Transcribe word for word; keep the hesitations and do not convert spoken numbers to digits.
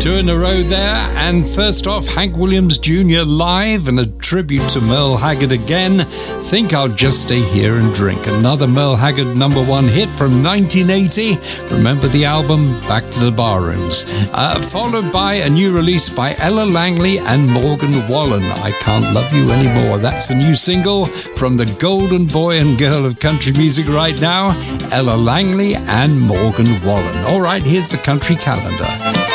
Two in a row there, and first off, Hank Williams Junior live and a tribute to Merle Haggard again. Think I'll Just Stay Here and Drink, another Merle Haggard number one hit from nineteen eighty. Remember the album Back to the Barrooms. Uh, followed by a new release by Ella Langley and Morgan Wallen, I Can't Love You Anymore. That's the new single from the golden boy and girl of country music right now, Ella Langley and Morgan Wallen. All right, here's the country calendar.